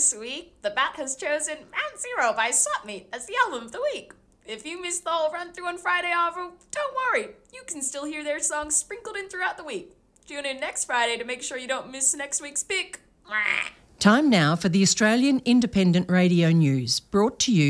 this week, The Bat has chosen Mount Zero by Swapmeet as the album of the week. If you missed the whole run-through on Friday, Avro, don't worry. You can still hear their songs sprinkled in throughout the week. Tune in next Friday to make sure you don't miss next week's pick. Time now for the Australian Independent Radio News, brought to you